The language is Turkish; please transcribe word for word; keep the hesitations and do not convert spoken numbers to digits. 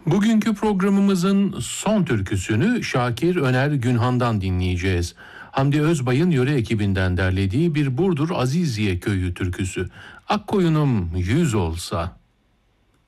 Bugünkü programımızın son türküsünü Şakir Öner Günhan'dan dinleyeceğiz. Hamdi Özbay'ın yöre ekibinden derlediği bir Burdur Aziziye köyü türküsü. Akkoyunum yüz olsa.